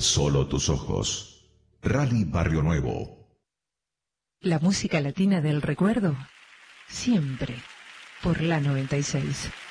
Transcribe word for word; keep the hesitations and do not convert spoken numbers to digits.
Solo tus ojos. Rally Barrio Nuevo. La música latina del recuerdo, siempre por la noventa y seis.